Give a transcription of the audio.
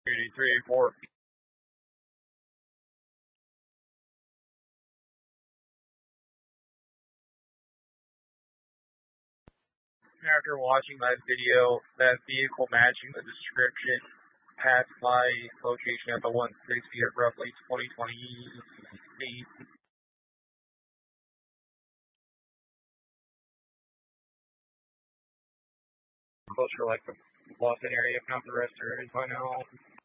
83, 4. After watching my video, that vehicle matching the description passed my location at the 160 at roughly 2020 feet. Closer like the Boston area, if not the rest of it by now.